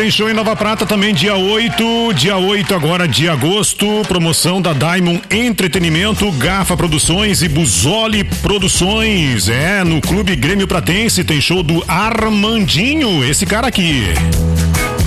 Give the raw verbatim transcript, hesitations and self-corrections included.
Tem show em Nova Prata também dia oito, dia oito agora de agosto, promoção da Diamond Entretenimento, Gafa Produções e Buzoli Produções. É, no Clube Grêmio Pratense tem show do Armandinho, esse cara aqui.